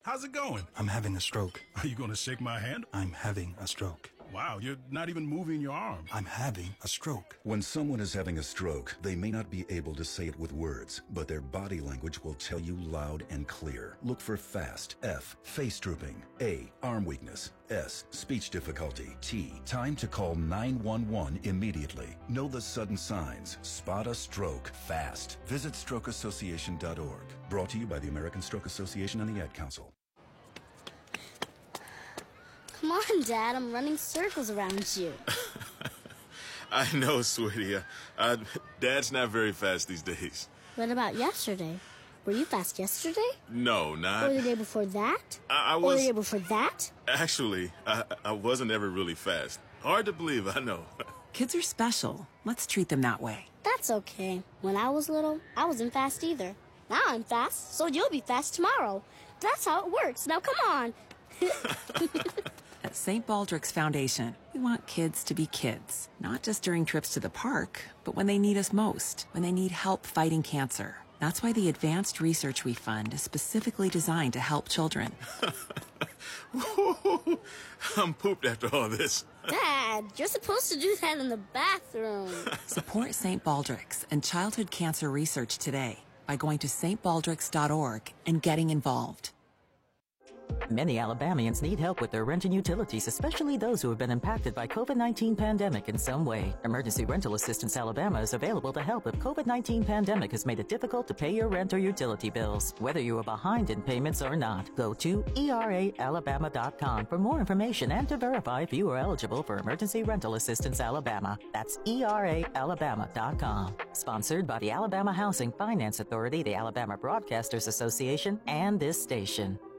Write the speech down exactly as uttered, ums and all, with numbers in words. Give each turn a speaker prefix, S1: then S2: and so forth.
S1: How's it going?
S2: I'm having a stroke.
S1: Are you going to shake my hand?
S2: I'm having a stroke.
S1: Wow, you're not even moving your arm.
S2: I'm having a stroke.
S3: When someone is having a stroke, they may not be able to say it with words, but their body language will tell you loud and clear. Look for FAST. F. Face drooping. A. Arm weakness. S. Speech difficulty. T. Time to call nine one one immediately. Know the sudden signs. Spot a stroke fast. Visit stroke association dot org. Brought to you by the American Stroke Association and the Ad Council.
S4: Come on, Dad. I'm running circles around you.
S5: I know, sweetie. Uh, uh, Dad's not very fast these days.
S4: What about yesterday? Were you fast yesterday?
S5: No, not...
S4: Or the day before that?
S5: I, I was...
S4: Or the day before that?
S5: Actually, I, I wasn't ever really fast. Hard to believe, I know.
S6: Kids are special. Let's treat them that way.
S4: That's okay. When I was little, I wasn't fast either. Now I'm fast, so you'll be fast tomorrow. That's how it works. Now come on.
S6: At Saint Baldrick's Foundation, we want kids to be kids, not just during trips to the park, but when they need us most, when they need help fighting cancer. That's why the advanced research we fund is specifically designed to help children.
S5: I'm pooped after all this.
S4: Dad, you're supposed to do that in the bathroom.
S6: Support Saint Baldrick's and childhood cancer research today by going to st baldricks dot org and getting involved.
S7: Many Alabamians need help with their rent and utilities, especially those who have been impacted by COVID nineteen pandemic in some way. Emergency Rental Assistance Alabama is available to help if COVID nineteen pandemic has made it difficult to pay your rent or utility bills. Whether you are behind in payments or not, go to E R A alabama dot com for more information and to verify if you are eligible for Emergency Rental Assistance Alabama. That's E R A alabama dot com. Sponsored by the Alabama Housing Finance Authority, the Alabama Broadcasters Association, and this station.